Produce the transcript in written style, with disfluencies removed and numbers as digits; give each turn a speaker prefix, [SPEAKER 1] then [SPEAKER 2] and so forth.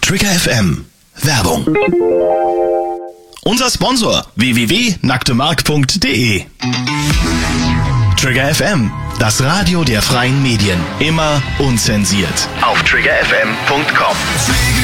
[SPEAKER 1] Trigger FM. Werbung. Unser Sponsor www.nacktemark.de. Trigger FM, das Radio der freien Medien. Immer unzensiert. Auf triggerfm.com.